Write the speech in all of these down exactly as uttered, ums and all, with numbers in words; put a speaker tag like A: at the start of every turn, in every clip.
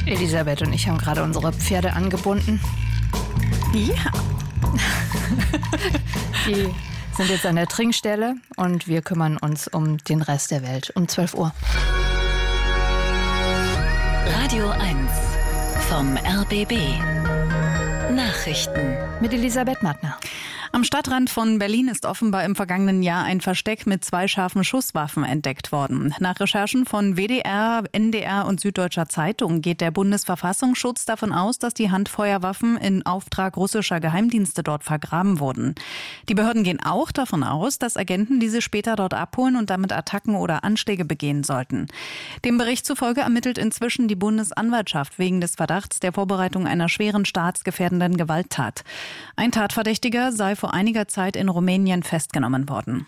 A: Elisabeth und ich haben gerade unsere Pferde angebunden.
B: Ja.
A: Die sind jetzt an der Trinkstelle und wir kümmern uns um den Rest der Welt um zwölf Uhr.
C: Radio eins vom R B B. Nachrichten
A: mit Elisabeth Mattner.
B: Am Stadtrand von Berlin ist offenbar im vergangenen Jahr ein Versteck mit zwei scharfen Schusswaffen entdeckt worden. Nach Recherchen von W D R, N D R und Süddeutscher Zeitung geht der Bundesverfassungsschutz davon aus, dass die Handfeuerwaffen in Auftrag russischer Geheimdienste dort vergraben wurden. Die Behörden gehen auch davon aus, dass Agenten diese später dort abholen und damit Attacken oder Anschläge begehen sollten. Dem Bericht zufolge ermittelt inzwischen die Bundesanwaltschaft wegen des Verdachts der Vorbereitung einer schweren staatsgefährdenden Gewalttat. Ein Tatverdächtiger sei vor einiger Zeit in Rumänien festgenommen worden.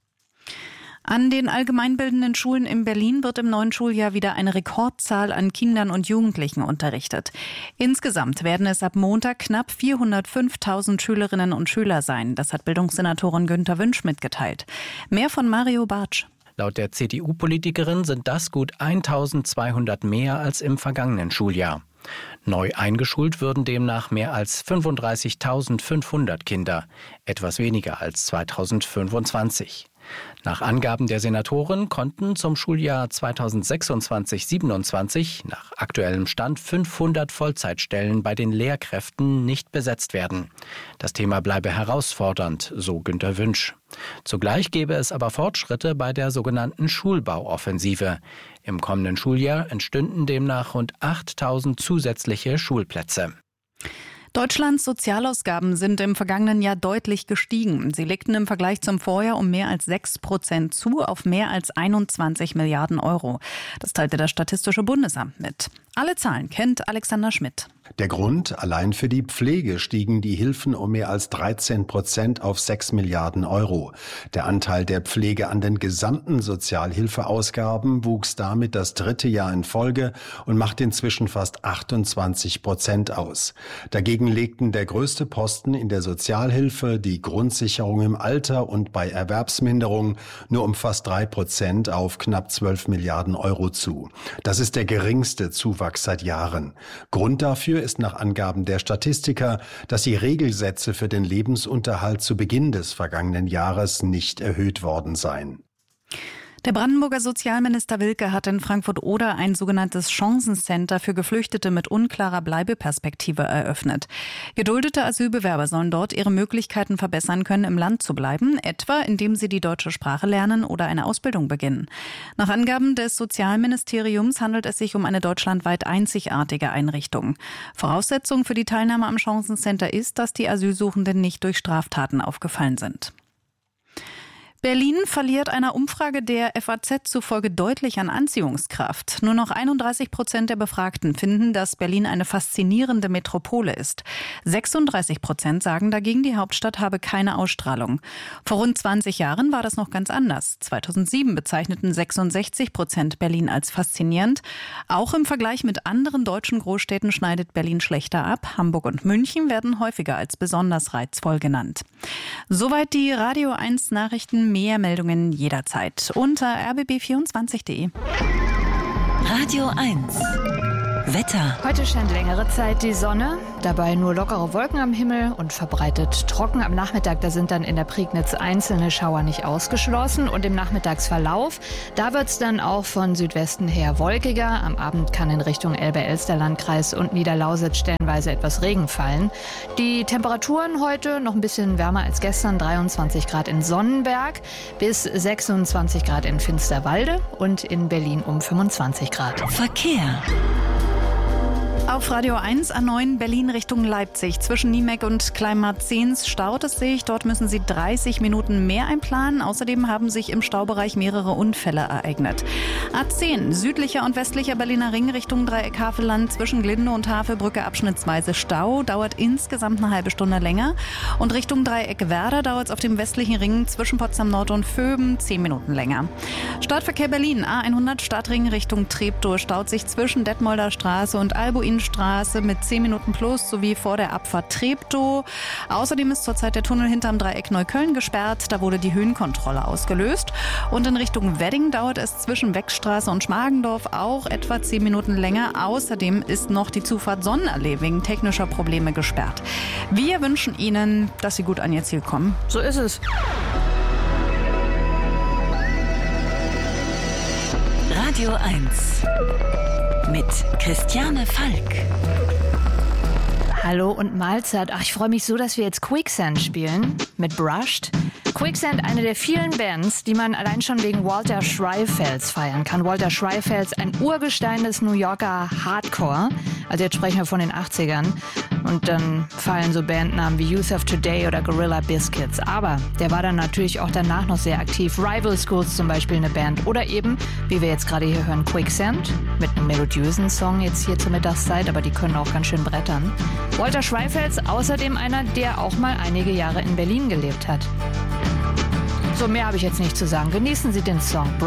B: An den allgemeinbildenden Schulen in Berlin wird im neuen Schuljahr wieder eine Rekordzahl an Kindern und Jugendlichen unterrichtet. Insgesamt werden es ab Montag knapp vierhundertfünftausend Schülerinnen und Schüler sein. Das hat Bildungssenatorin Günther Wünsch mitgeteilt. Mehr von Mario Bartsch.
D: Laut der C D U-Politikerin sind das gut eintausendzweihundert mehr als im vergangenen Schuljahr. Neu eingeschult würden demnach mehr als fünfunddreißigtausendfünfhundert Kinder, etwas weniger als zweitausendfünfundzwanzig. Nach Angaben der Senatorin konnten zum Schuljahr zweitausendsechsundzwanzig siebenundzwanzig nach aktuellem Stand fünfhundert Vollzeitstellen bei den Lehrkräften nicht besetzt werden. Das Thema bleibe herausfordernd, so Günther Wünsch. Zugleich gäbe es aber Fortschritte bei der sogenannten Schulbauoffensive. Im kommenden Schuljahr entstünden demnach rund achttausend zusätzliche Schulplätze.
B: Deutschlands Sozialausgaben sind im vergangenen Jahr deutlich gestiegen. Sie legten im Vergleich zum Vorjahr um mehr als sechs Prozent zu, auf mehr als einundzwanzig Milliarden Euro. Das teilte das Statistische Bundesamt mit. Alle Zahlen kennt Alexander Schmidt.
E: Der Grund: Allein für die Pflege stiegen die Hilfen um mehr als dreizehn Prozent auf sechs Milliarden Euro. Der Anteil der Pflege an den gesamten Sozialhilfeausgaben wuchs damit das dritte Jahr in Folge und macht inzwischen fast achtundzwanzig Prozent aus. Dagegen legten der größte Posten in der Sozialhilfe, die Grundsicherung im Alter und bei Erwerbsminderung, nur um fast drei Prozent auf knapp zwölf Milliarden Euro zu. Das ist der geringste Zuwachs seit Jahren. Grund dafür ist nach Angaben der Statistiker, dass die Regelsätze für den Lebensunterhalt zu Beginn des vergangenen Jahres nicht erhöht worden seien.
B: Der Brandenburger Sozialminister Wilke hat in Frankfurt-Oder ein sogenanntes Chancencenter für Geflüchtete mit unklarer Bleibeperspektive eröffnet. Geduldete Asylbewerber sollen dort ihre Möglichkeiten verbessern können, im Land zu bleiben, etwa indem sie die deutsche Sprache lernen oder eine Ausbildung beginnen. Nach Angaben des Sozialministeriums handelt es sich um eine deutschlandweit einzigartige Einrichtung. Voraussetzung für die Teilnahme am Chancencenter ist, dass die Asylsuchenden nicht durch Straftaten aufgefallen sind. Berlin verliert einer Umfrage der F A Z zufolge deutlich an Anziehungskraft. Nur noch einunddreißig Prozent der Befragten finden, dass Berlin eine faszinierende Metropole ist. sechsunddreißig Prozent sagen dagegen, die Hauptstadt habe keine Ausstrahlung. Vor rund zwanzig Jahren war das noch ganz anders. zweitausendsieben bezeichneten sechsundsechzig Prozent Berlin als faszinierend. Auch im Vergleich mit anderen deutschen Großstädten schneidet Berlin schlechter ab. Hamburg und München werden häufiger als besonders reizvoll genannt. Soweit die Radio eins Nachrichten. Mehr Meldungen jederzeit unter r b b vierundzwanzig punkt de.
C: Radio eins Wetter.
A: Heute scheint längere Zeit die Sonne, dabei nur lockere Wolken am Himmel und verbreitet trocken. Am Nachmittag, da sind dann in der Prignitz einzelne Schauer nicht ausgeschlossen. Und im Nachmittagsverlauf, da wird es dann auch von Südwesten her wolkiger. Am Abend kann in Richtung Elbe-Elster-Landkreis und Niederlausitz stellenweise etwas Regen fallen. Die Temperaturen heute noch ein bisschen wärmer als gestern. dreiundzwanzig Grad in Sonnenberg bis sechsundzwanzig Grad in Finsterwalde und in Berlin um fünfundzwanzig Grad.
C: Verkehr.
B: Auf Radio eins A neun Berlin Richtung Leipzig. Zwischen Niemek und Kleinmarzens staut es sich. Dort müssen Sie dreißig Minuten mehr einplanen. Außerdem haben sich im Staubereich mehrere Unfälle ereignet. A zehn südlicher und westlicher Berliner Ring Richtung Dreieck Havelland. Zwischen Glinde und Havelbrücke abschnittsweise Stau. Dauert insgesamt eine halbe Stunde länger. Und Richtung Dreieck Werder dauert es auf dem westlichen Ring zwischen Potsdam Nord und Vöben zehn Minuten länger. Stadtverkehr Berlin A hundert Stadtring Richtung Treptow staut sich zwischen Detmolder Straße und Albuin Weinstraße mit zehn Minuten plus sowie vor der Abfahrt Treptow. Außerdem ist zurzeit der Tunnel hinterm Dreieck Neukölln gesperrt. Da wurde die Höhenkontrolle ausgelöst. Und in Richtung Wedding dauert es zwischen Weckstraße und Schmargendorf auch etwa zehn Minuten länger. Außerdem ist noch die Zufahrt Sonnenallee wegen technischer Probleme gesperrt. Wir wünschen Ihnen, dass Sie gut an Ihr Ziel kommen.
A: So ist es.
C: Radio eins mit Christiane Falk.
A: Hallo und Mahlzeit. Ach, ich freue mich so, dass wir jetzt Quicksand spielen mit Brushed. Quicksand, eine der vielen Bands, die man allein schon wegen Walter Schreifels feiern kann. Walter Schreifels, ein Urgestein des New Yorker Hardcore. Also jetzt sprechen wir von den achtzigern. Und dann fallen so Bandnamen wie Youth of Today oder Gorilla Biscuits. Aber der war dann natürlich auch danach noch sehr aktiv. Rival Schools zum Beispiel eine Band. Oder eben, wie wir jetzt gerade hier hören, Quicksand. Mit einem melodiösen Song jetzt hier zur Mittagszeit. Aber die können auch ganz schön brettern. Walter Schreifels, außerdem einer, der auch mal einige Jahre in Berlin gelebt hat. So, mehr habe ich jetzt nicht zu sagen. Genießen Sie den Song.